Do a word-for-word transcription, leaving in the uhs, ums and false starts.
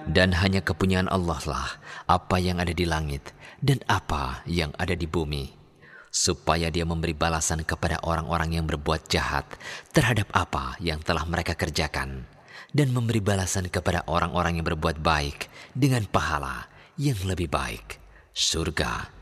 Dan hanya kepunyaan Allah lah apa yang ada di langit dan apa yang ada di bumi, supaya Dia memberi balasan kepada orang-orang yang berbuat jahat terhadap apa yang telah mereka kerjakan, dan memberi balasan kepada orang-orang yang berbuat baik dengan pahala yang lebih baik, surga